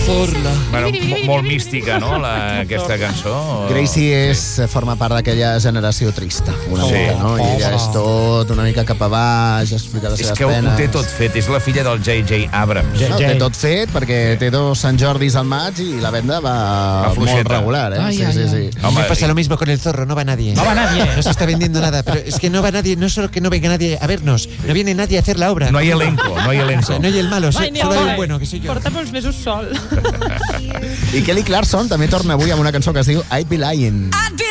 Forla. Bueno, molt mística, no, aquesta cançó? Gracie forma part d'aquella generació trista, una mica, no? I ella és tot una mica cap a baix, explica les És seves que penes. ho té tot fet, és la filla del J.J. Abrams. No, té tot fet, perquè té 2 Sant Jordis al maig i la venda va molt regular, ¿eh? Sí. Me pasa lo mismo con el zorro, no va nadie. No va nadie. No se está vendiendo nada, pero es que no va nadie, no solo que no venga nadie a vernos, no viene nadie a hacer la obra. No hay elenco, no hay elenco. O sea, no hay el malo, solo hay un bueno, que soy yo. Porta molts mesos sol. I Kelly Clarkson també torna avui amb una cançó que es diu I'd Be Lying.